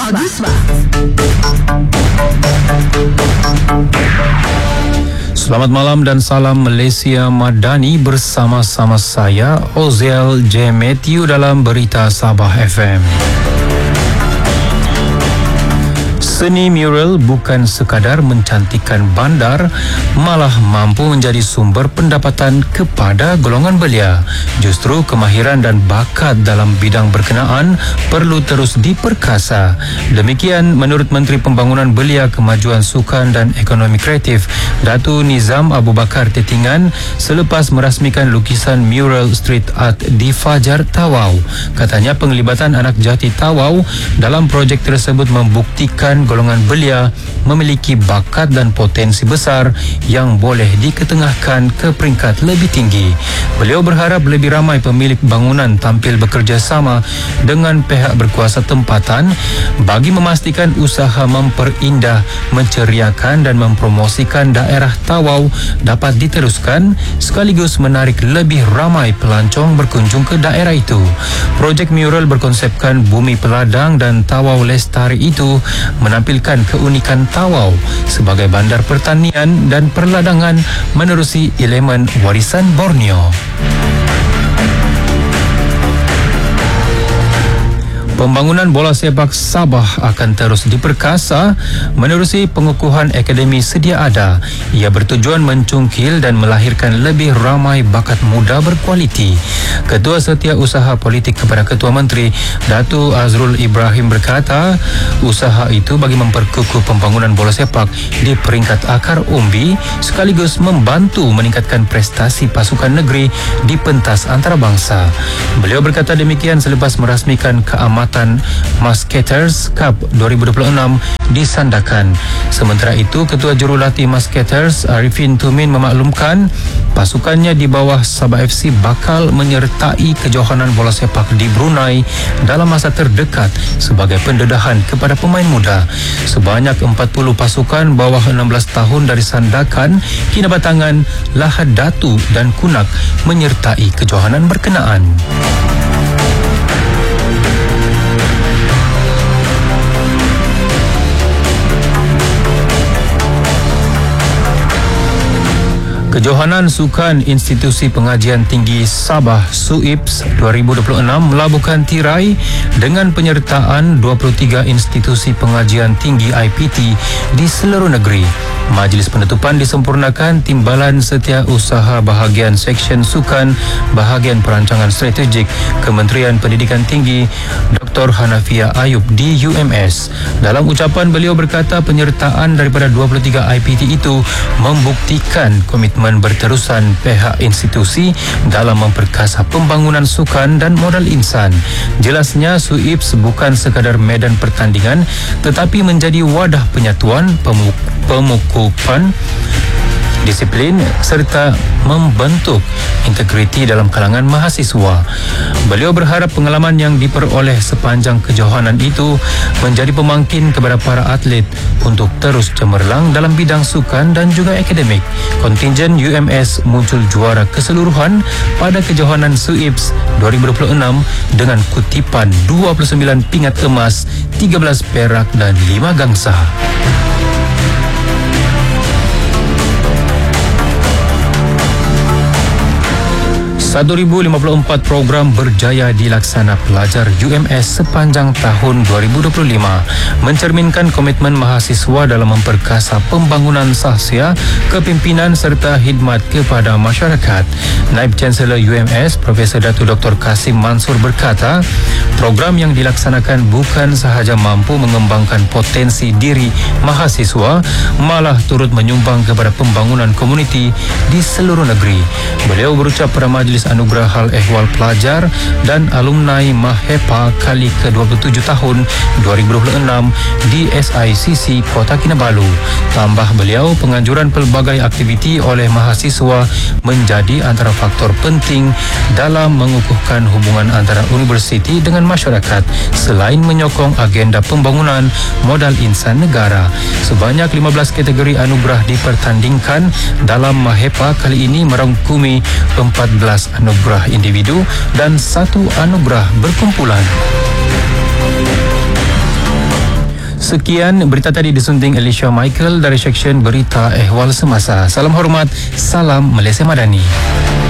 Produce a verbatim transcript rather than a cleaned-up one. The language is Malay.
Pagusma. Selamat malam dan salam Malaysia Madani bersama-sama saya Oziel J. Matthew dalam Berita Sabah F M. Seni mural bukan sekadar mencantikkan bandar, malah mampu menjadi sumber pendapatan kepada golongan belia. Justru kemahiran dan bakat dalam bidang berkenaan perlu terus diperkasa. Demikian menurut Menteri Pembangunan Belia, Kemajuan Sukan dan Ekonomi Kreatif, Datu Nizam Abu Bakar Tetingan selepas merasmikan lukisan mural street art di Fajar Tawau. Katanya penglibatan anak jati Tawau dalam projek tersebut membuktikan golongan belia memiliki bakat dan potensi besar yang boleh diketengahkan ke peringkat lebih tinggi. Beliau berharap lebih ramai pemilik bangunan tampil bekerjasama dengan pihak berkuasa tempatan bagi memastikan usaha memperindah, menceriakan dan mempromosikan daerah Tawau dapat diteruskan sekaligus menarik lebih ramai pelancong berkunjung ke daerah itu. Projek mural berkonsepkan Bumi Peladang dan Tawau Lestari itu menampilkan keunikan Tawau sebagai bandar pertanian dan perladangan menerusi elemen warisan Borneo. Pembangunan bola sepak Sabah akan terus diperkasa menerusi pengukuhan akademi sedia ada. Ia bertujuan mencungkil dan melahirkan lebih ramai bakat muda berkualiti. Ketua Setiausaha Politik kepada Ketua Menteri, Datu Azrul Ibrahim berkata, usaha itu bagi memperkukuh pembangunan bola sepak di peringkat akar umbi sekaligus membantu meningkatkan prestasi pasukan negeri di pentas antarabangsa. Beliau berkata demikian selepas merasmikan keamatan Musketeers Cup dua ribu dua puluh enam di Sandakan. Sementara itu, Ketua Jurulatih Musketeers Arifin Tumin memaklumkan pasukannya di bawah Sabah F C bakal menyertai kejohanan bola sepak di Brunei dalam masa terdekat sebagai pendedahan kepada pemain muda. Sebanyak empat puluh pasukan bawah enam belas tahun dari Sandakan, Kinabatangan, Lahad Datu dan Kunak menyertai kejohanan berkenaan. Kejohanan Sukan Institusi Pengajian Tinggi Sabah S U I P S dua ribu dua puluh enam melabuhkan tirai dengan penyertaan dua puluh tiga institusi pengajian tinggi I P T di seluruh negeri. Majlis penutupan disempurnakan Timbalan Setiausaha Bahagian Seksyen Sukan Bahagian Perancangan Strategik Kementerian Pendidikan Tinggi Doktor Hanafia Ayub di U M S. Dalam ucapan beliau berkata penyertaan daripada dua puluh tiga I P T itu membuktikan komitmen berterusan pihak institusi dalam memperkasa pembangunan sukan dan modal insan. Jelasnya S U I P S bukan sekadar medan pertandingan tetapi menjadi wadah penyatuan, pemukupan disiplin serta membentuk integriti dalam kalangan mahasiswa. Beliau berharap pengalaman yang diperoleh sepanjang kejohanan itu menjadi pemangkin kepada para atlet untuk terus cemerlang dalam bidang sukan dan juga akademik. Kontingen U M S muncul juara keseluruhan pada kejohanan S U I P S dua ribu dua puluh enam dengan kutipan dua puluh sembilan pingat emas, tiga belas perak dan lima gangsa. seribu lima puluh empat program berjaya dilaksana pelajar U M S sepanjang tahun dua ribu dua puluh lima, mencerminkan komitmen mahasiswa dalam memperkasa pembangunan sahsia, kepimpinan serta khidmat kepada masyarakat. Naib Chancellor U M S Profesor Datu Doktor Kasim Mansur berkata, program yang dilaksanakan bukan sahaja mampu mengembangkan potensi diri mahasiswa, malah turut menyumbang kepada pembangunan komuniti di seluruh negeri. Beliau berucap pada Majlis Anugerah Hal Ehwal Pelajar dan Alumni Mahepa kali ke dua puluh tujuh tahun dua ribu dua puluh enam di S I C C Kota Kinabalu. Tambah beliau, penganjuran pelbagai aktiviti oleh mahasiswa menjadi antara faktor penting dalam mengukuhkan hubungan antara universiti dengan masyarakat selain menyokong agenda pembangunan modal insan negara. Sebanyak lima belas kategori anugerah dipertandingkan dalam Mahepa kali ini merangkumi empat belas anugerah individu dan satu anugerah berkumpulan. Sekian berita tadi disunting Alicia Michael dari Seksyen Berita Ehwal Semasa. Salam hormat, salam Malaysia Madani.